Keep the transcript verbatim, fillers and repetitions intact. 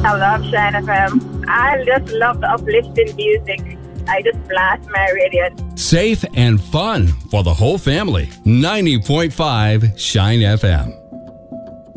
I love Shine F M. I just love the uplifting music. I just blast my radio. Safe and fun for the whole family. ninety point five Shine F M.